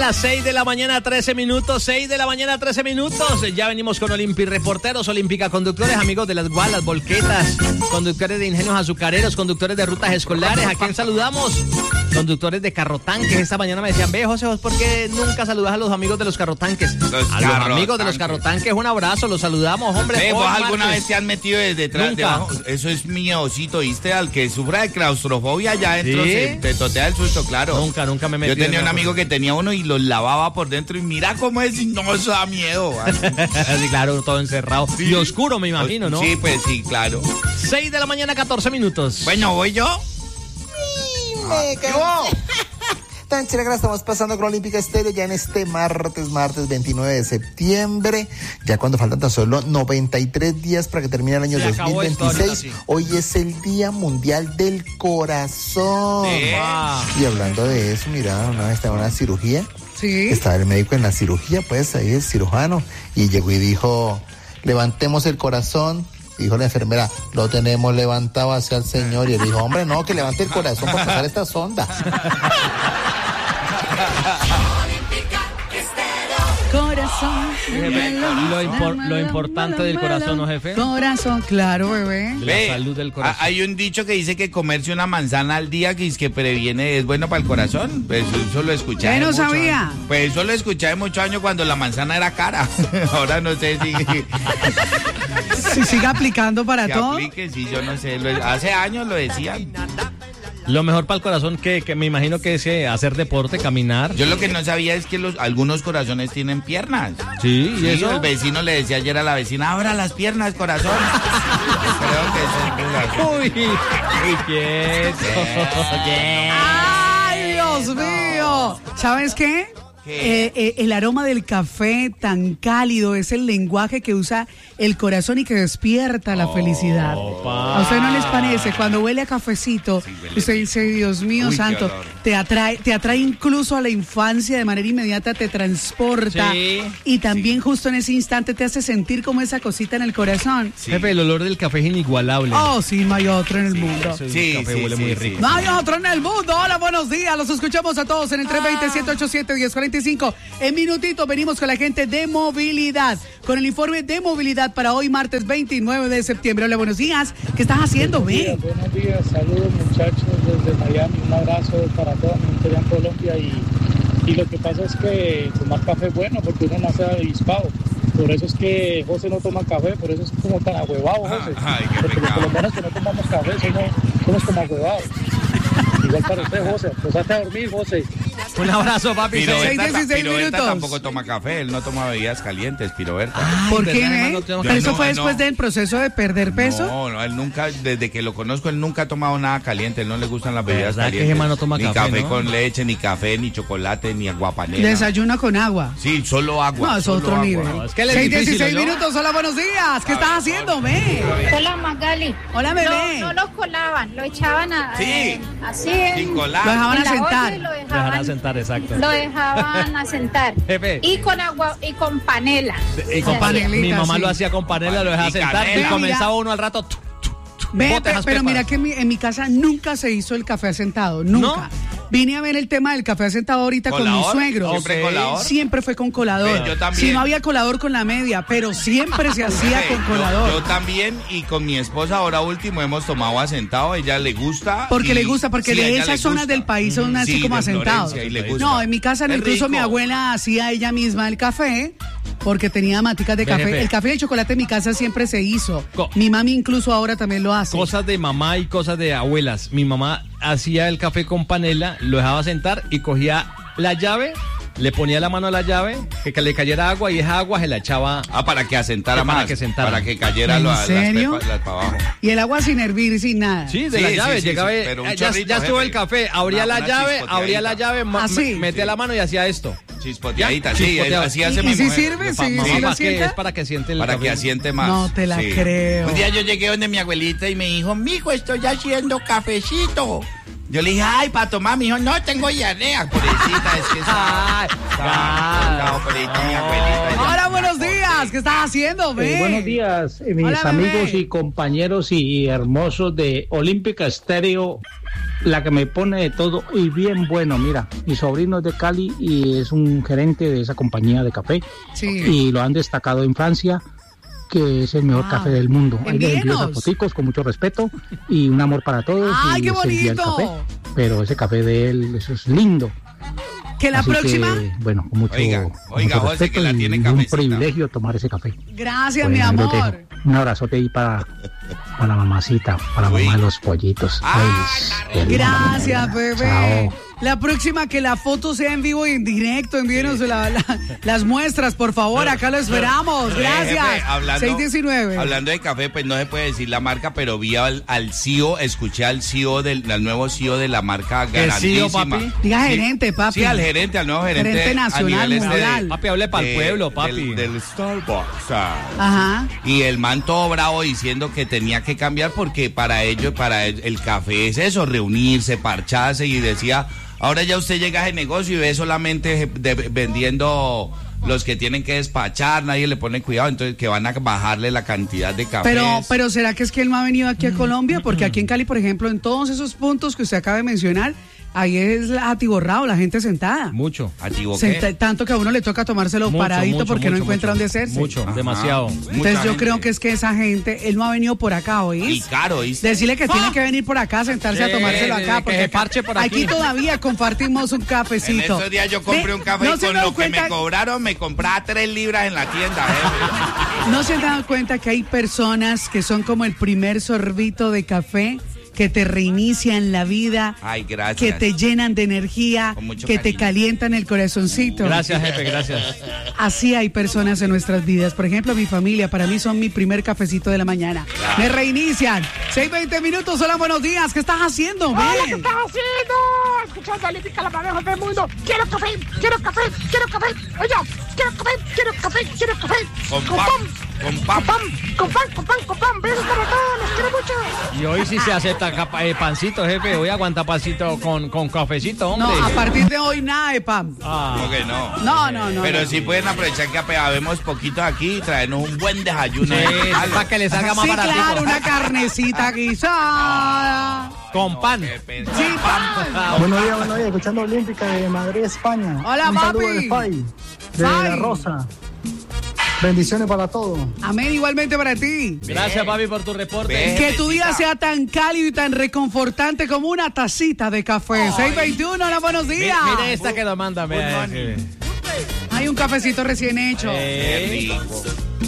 las 6 de la mañana, 13 minutos. 6 de la mañana, 13 minutos. Ya venimos con Olimpi Reporteros, Olímpica Conductores, amigos de las gualas, volquetas, conductores de ingenios azucareros, conductores de rutas escolares. ¿A quién saludamos? Conductores de carrotanques. Esta mañana me decían, ve, José, ¿por qué nunca saludas a los amigos de los carrotanques? Los amigos de los carrotanques, un abrazo, los saludamos, hombre. ¿Vos alguna vez te han metido detrás, debajo? Eso es miedosito, ¿viste? Al que sufra de claustrofobia allá adentro, ¿sí? Te totea el susto, claro. Nunca me metí. Yo tenía un amigo que tenía uno y lo lavaba por dentro y mira cómo es, y no, eso da miedo. Sí, claro, todo encerrado. Sí. Y oscuro, me imagino, ¿no? Sí, pues sí, claro. 6 de la mañana, 14 minutos. Bueno, ¿voy yo? Tan chévere que la estamos pasando con Olímpica Estéreo ya en este martes 29 de septiembre, ya cuando faltan tan solo 93 días para que termine el año 2026. Hoy es el Día Mundial del Corazón. Y hablando de eso, mira, una vez estaba en una cirugía. Sí. Estaba el médico en la cirugía, pues ahí el cirujano, y llegó y dijo, levantemos el corazón. Dijo la enfermera, lo tenemos levantado hacia el señor. Y él dijo, hombre, no, que levante el corazón para pasar esta sonda. Corazón. Lo importante del corazón, ¿no, jefe? Corazón, claro, bebé. La salud del corazón. Hay un dicho que dice que comerse una manzana al día que es que previene, es bueno para el corazón. Pues eso lo escuché. ¿Qué no sabía? Pues eso lo escuché de muchos años cuando la manzana era cara. Ahora no sé si sigue aplicando para todo. Aplique, sí, yo no sé. Hace años lo decían. Lo mejor para el corazón que me imagino que es hacer deporte, caminar. Yo lo que no sabía es que algunos corazones tienen piernas. Sí, ¿y eso? El vecino le decía ayer a la vecina, abra las piernas, corazón. Creo que es el Uy, quieto. ¡Ay, Dios mío! ¿Sabes qué? El aroma del café tan cálido es el lenguaje que usa el corazón y que despierta la felicidad. ¿A usted no les parece? Cuando huele a cafecito, sí, usted dice, Dios mío santo, te atrae incluso a la infancia de manera inmediata, te transporta, sí, y también justo en ese instante te hace sentir como esa cosita en el corazón. Sí. Jefe, el olor del café es inigualable. Oh, sí, no hay otro en el mundo. Sí, el café huele muy rico. No hay otro en el mundo. Hola, buenos días. Los escuchamos a todos en el 320-787-1045. En minutito venimos con la gente de movilidad, con el informe de movilidad para hoy martes 29 de septiembre. Hola, buenos días. ¿Qué estás haciendo, Ben? Buenos días, saludos muchachos desde Miami. Un abrazo para toda mi gente en Colombia. Y lo que pasa es que tomar café es bueno porque uno nace avispado. Por eso es que José no toma café, por eso es como tan ahuevado, José. Porque los colombianos que no tomamos café somos como ahuevados. Igual para usted, José. Pues hasta a dormir, José. Un abrazo, papi. Piroberta tampoco toma café, él no toma bebidas calientes, Piroberta. ¿Por qué? ¿Pero eso fue después del proceso de perder peso? No, él nunca, desde que lo conozco, él nunca ha tomado nada caliente, él no le gustan las bebidas calientes. Que no toma ni café, ¿no? Con leche, ni café, ni chocolate, ni aguapanela. ¿Desayuna con agua? Sí, solo agua. No, es otro nivel. No, es que 6:16 minutos, hola, buenos días. ¿Qué estás haciendo, ve? Hola, Magali. Hola, bebé. No lo colaban, lo echaban así. Sin colar. Lo dejaban asentar. Lo dejaban asentar, exacto. Lo dejaban asentar. Jefe. Y con agua y con panela. Y con panela. Mi mamá lo hacía con panela, lo dejaba sentar y comenzaba uno al rato. Pero mira que en mi casa nunca se hizo el café asentado, nunca. ¿No? Vine a ver el tema del café asentado ahorita con mi suegro. ¿Siempre colador? Siempre fue con colador. Yo también. Si no había colador con la media, pero siempre se hacía con colador. Yo también, y con mi esposa ahora último hemos tomado asentado, a ella le gusta. Porque le gusta, porque de esas zonas del país son así como asentados. No, en mi casa incluso mi abuela hacía ella misma el café. Porque tenía maticas de café. El café y el chocolate en mi casa siempre se hizo. Mi mami incluso ahora también lo hace. Cosas de mamá y cosas de abuelas. Mi mamá hacía el café con panela, lo dejaba sentar y cogía la llave, le ponía la mano a la llave, que le cayera agua y esa agua se la echaba. Para que asentara más. Para que cayera las para abajo. Y el agua sin hervir, sin nada. Sí, de la llave. Llegaba, ya estuvo el café, abría la llave, metía la mano y hacía esto. Chispoteadita, sí, así hace mi mujer. ¿Y si sirve? Sí, mamá, ¿qué es para que siente el Para café? que asiente más. No te la creo. Un día yo llegué donde mi abuelita y me dijo, mijo, estoy haciendo cafecito. Yo le dije, ay, para tomar, me dijo, no, tengo diarrea. Pobrecita, es que Hola, buenos días. ¿Qué estás haciendo, ve? Buenos días, mis Hola, amigos bebé. y compañeros y hermosos de Olímpica Estéreo, la que me pone de todo y bien bueno. Mira, mi sobrino es de Cali y es un gerente de esa compañía de café. Sí. Y lo han destacado en Francia, que es el mejor café del mundo. Ahí le envío Envíenos. foticos con mucho respeto y un amor para todos. ¡Ay, y qué ese envía el bonito! café. Pero ese café de él, eso es lindo. Que la Así próxima. que, bueno, con mucho, Oiga, con mucho José, respeto que la y tiene un cafecita. privilegio tomar ese café. Gracias, Bueno, mi ahí los amor. dejo. Un abrazote ahí para la mamacita, para la mamá de los pollitos. Ay, qué lindo. Gracias, bebé. Chao. La próxima que la foto sea en vivo y en directo, envíenos las muestras, por favor, acá lo esperamos. Gracias. Jefe, hablando 619. de café, pues no se puede decir la marca, pero vi al CEO, escuché al nuevo CEO de la marca ¿Qué grandísima. CEO, papi? Diga gerente, papi. Sí, al nuevo gerente. Gerente nacional, a nivel mundial. Papi, hable para el pueblo, papi. Del Starbucks. Ajá. Y el man todo bravo diciendo que tenía que cambiar porque para ellos, el café es eso, reunirse, parcharse, y decía, ahora ya usted llega a ese negocio y ve solamente vendiendo los que tienen que despachar, nadie le pone cuidado, entonces que van a bajarle la cantidad de cafés. Pero ¿será que es que él no ha venido aquí a Colombia? Porque aquí en Cali, por ejemplo, en todos esos puntos que usted acaba de mencionar, ahí es atiborrado, la gente sentada. Mucho. Tanto que a uno le toca tomárselo Mucho, paradito mucho, porque no mucho, encuentra mucho. dónde hacerse. Mucho, Ajá. demasiado. Entonces Mucha yo creo gente. que es que esa gente, él no ha venido por acá, Y ¿oís? caro, ¿oíste? Decirle que tiene que venir por acá, sentarse a tomárselo acá. que Porque se acá- parche por aquí. todavía compartimos un En cafecito. esos días yo compré Ve, un café ¿no y se con han lo dado que me cuenta- cobraron me compraba 3 libras en la tienda. Jefe. ¿No se han dado cuenta que hay personas que son como el primer sorbito de café? Que te reinician la vida, Ay, gracias. que te llenan de energía, Con mucho que te cariño. calientan el corazoncito. Gracias, jefe, gracias. Así hay personas en nuestras vidas. Por ejemplo, mi familia, para mí son mi primer cafecito de la mañana. Me reinician. 6:20 minutos. Hola, buenos días. ¿Qué estás haciendo? Hola, ¿qué Ven. estás haciendo? Escuchando Olímpica, la más mejor del mundo. Quiero café, quiero café, quiero café. Oye, quiero café, quiero café, quiero café. Con Con pan, pan, con con pan. pan, con pan, con pan, con pan. Besos para todos, los quiero mucho. Y hoy sí se acepta pancito, jefe. Hoy aguanta pancito con cafecito, hombre. No, a partir de hoy nada de pan. ¿Cómo que no? No. Pero sí pueden aprovechar que habemos poquitos aquí y traernos un buen desayuno. Sí, para que le salga más Sí, barato. claro, una carnecita guisada. Con pan. Sí, pan. Buenos días, escuchando Olímpica de Madrid, España. Hola, Un saludo papi. de Fay, de Fay. La Rosa. Bendiciones para todos. Amén, igualmente para ti. Gracias, papi, por tu reporte. Ve. Que tu día Jefecita. sea tan cálido y tan reconfortante como una tacita de café. 6:21, hola, buenos días. Mire esta que lo manda, vea. Hay un cafecito recién hecho. Qué rico.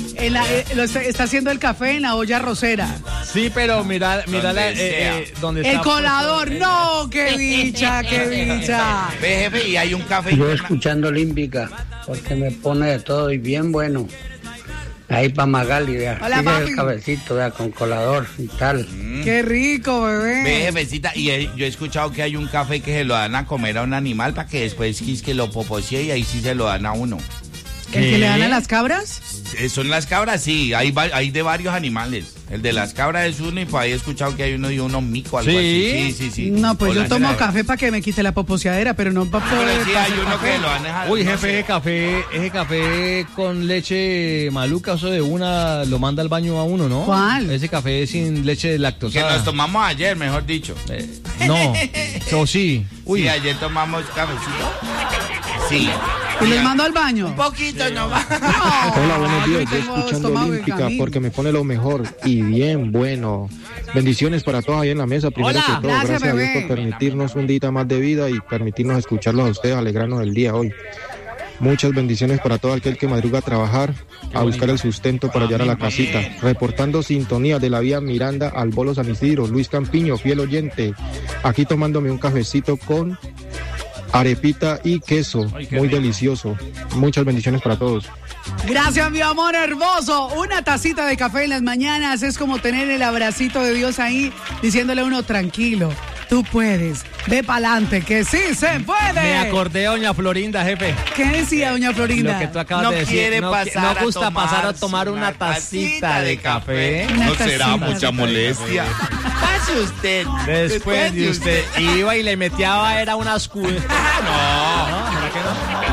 Está haciendo el café en la olla rosera. Sí, pero mira donde está. El colador, no, qué dicha, qué dicha. Ve, jefe, y hay un café. Yo escuchando Olímpica, porque me pone de todo y bien bueno. Ahí para Magali, vea. Hola, Sigue papi. el cabecito, vea, con colador y tal. Qué rico, Ve, bebé. jefecita, y yo he escuchado que hay un café que se lo dan a comer a un animal para que después que lo poposee y ahí sí se lo dan a uno. ¿El que le dan a las cabras? Son las cabras, sí, hay de varios animales. El de las cabras es uno y por ahí he escuchado que hay uno y uno mico, algo ¿Sí? así. Sí. No, pues O yo la tomo cera. café para que me quite la poposeadera, pero no para poder. Pero sí hay pasar uno café. que lo dan a... Uy, no jefe, sé. ese café con leche maluca, eso de una lo manda al baño a uno, ¿no? ¿Cuál? Ese café sin leche Que lactosada. nos tomamos ayer, mejor dicho. No, o sí. Uy, Sí, ayer tomamos cafecito. Sí. ¿Y los mando al baño? Un poquito nomás. Hola, buenos días. Yo tengo escuchando estómago de Olímpica camino. porque me pone lo mejor y bien bueno. Bendiciones para todos ahí en la mesa. Primero Hola. que todo, Gracias, gracias a Dios bebé. por permitirnos un día más de vida y permitirnos escucharlos a ustedes, alegrarnos del día hoy. Muchas bendiciones para todo aquel que madruga a trabajar, a buscar el sustento para llegar a la casita. Reportando sintonía de la vía Miranda al Bolo San Isidro, Luis Campiño, fiel oyente. Aquí tomándome un cafecito con arepita y queso, Ay, qué muy rico. delicioso. Muchas bendiciones para todos. Gracias, mi amor hermoso. Una tacita de café en las mañanas es como tener el abracito de Dios ahí, diciéndole a uno, tranquilo, tú puedes, ve pa'lante, que sí se puede. me acordé de doña Florinda, jefe. ¿Qué decía doña Florinda? Lo que tú acabas No de decir. quiere no pasar no gusta a pasar a tomar una tacita de café. Una No será tacita mucha de molestia. Pase usted. Después de usted iba y le meteaba, era una escuela. No. ¿No? ¿Será que no?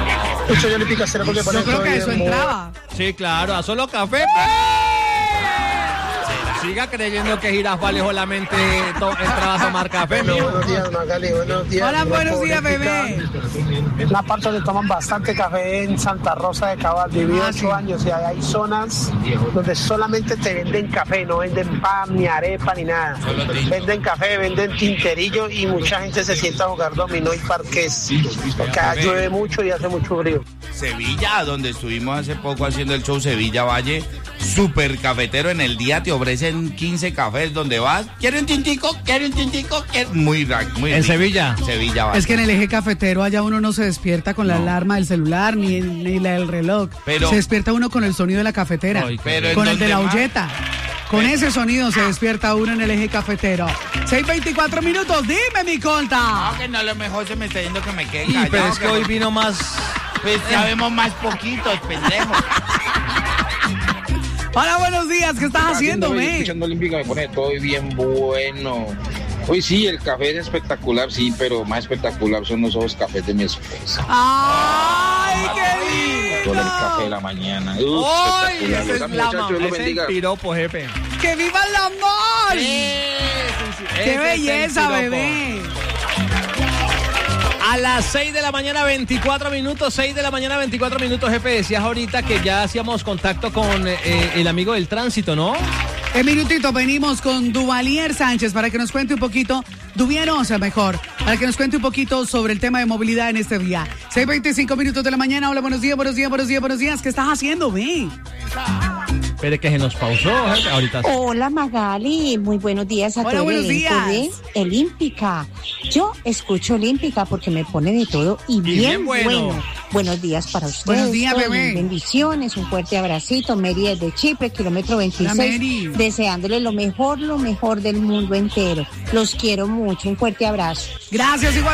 Mucho ya Olímpica será porque Yo creo que eso entraba. Sí, claro, a solo café. Siga creyendo que Jirafa le solamente entraba a tomar café. Buenos días, Magali, buenos días. Hola, buenos días, bebé. La parte donde toman bastante café en Santa Rosa de Cabal. Viví 8 años y hay zonas donde solamente te venden café, no venden pan, ni arepa, ni nada. Venden café, venden tinterillo y mucha gente se sienta a jugar dominó y parqués. Porque acá llueve mucho y hace mucho frío. Sevilla, donde estuvimos hace poco haciendo el show Sevilla Valle, súper cafetero. En el día te ofrecen 15 cafés donde vas. ¿Quieren tintico? ¿Quieren tintico? Muy rico. ¿En Sevilla? Sevilla Valle. Es que en el eje cafetero allá uno no se despierta con la alarma del celular ni la del reloj. Pero, se despierta uno con el sonido de la cafetera, con el de la olleta. Con ese sonido se despierta uno en el eje cafetero. 6:24 minutos, dime, mi colta. No, que no, lo mejor se me está yendo que me quede Sí, callado. pero es que hoy vino más... Pues ya vemos más poquitos, pendejos. Hola, buenos días, ¿qué estás haciendo, me? Escuchando Olímpica me pone todo bien bueno. Hoy sí, el café es espectacular, sí, pero más espectacular son los ojos cafés de mi esposa. ¡Ay, qué lindo! Con el café de la mañana. ¡Ay, Espectacular. ese es la Muchachos, Dios los ese bendiga. piropo, jefe! ¡Que viva el amor! ¡Qué belleza, bebé! A las 6 de la mañana, 24 minutos, 6 de la mañana, 24 minutos, jefe. Decías ahorita que ya hacíamos contacto con el amigo del tránsito, ¿no? En minutito venimos con Duvalier Sánchez para que nos cuente un poquito, para que nos cuente un poquito sobre el tema de movilidad en este día. 6:25 minutos de la mañana. Hola, buenos días, buenos días, buenos días, buenos días. ¿Qué estás haciendo, ve? Espere que se nos pausó, jefe. Ahorita. Hola, Magali, muy buenos días a todo el elenco de Olímpica. Yo escucho Olímpica porque me pone de todo y bien bueno. Buenos días para ustedes. Buenos días, bebé. Bendiciones, un fuerte abracito. Mary desde Chipre, kilómetro 26. Deseándole lo mejor del mundo entero. Los quiero mucho, un fuerte abrazo. Gracias, igual.